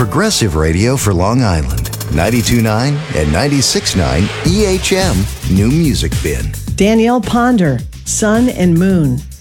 progressive radio for Long Island. 92.9 and 96.9 EHM New Music Bin. Danielle Ponder, Sun and Moon.